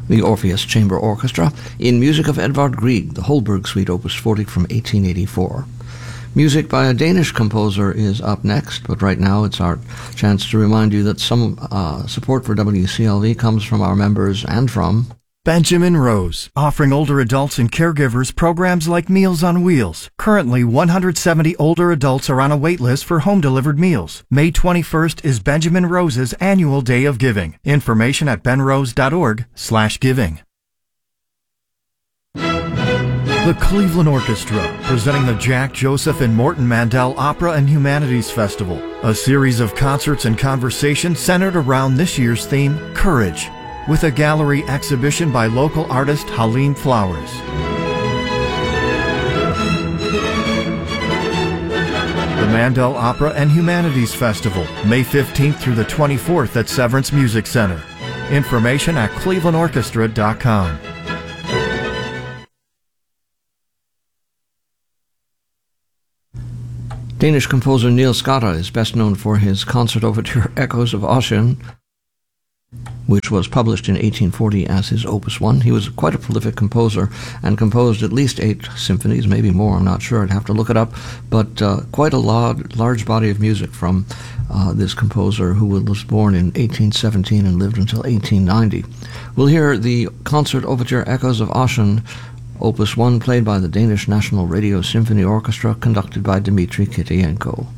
the Orpheus Chamber Orchestra, in music of Edvard Grieg, the Holberg Suite Opus 40 from 1884. Music by a Danish composer is up next, but right now it's our chance to remind you that some support for WCLV comes from our members and from Benjamin Rose, offering older adults and caregivers programs like Meals on Wheels. Currently, 170 older adults are on a wait list for home-delivered meals. May 21st is Benjamin Rose's annual Day of Giving. Information at benrose.org/giving. The Cleveland Orchestra, presenting the Jack Joseph and Morton Mandel Opera and Humanities Festival, a series of concerts and conversations centered around this year's theme, Courage, with a gallery exhibition by local artist Halim Flowers. The Mandel Opera and Humanities Festival, May 15th through the 24th at Severance Music Center. Information at clevelandorchestra.com. Danish composer Niels Gade is best known for his concert overture Echoes of Ossian, which was published in 1840 as his Opus 1. He was quite a prolific composer and composed at least 8 symphonies, maybe more, I'm not sure, I'd have to look it up, but quite a large body of music from this composer who was born in 1817 and lived until 1890. We'll hear the concert overture Echoes of Ossian, Opus 1, played by the Danish National Radio Symphony Orchestra, conducted by Dmitri Kitienko.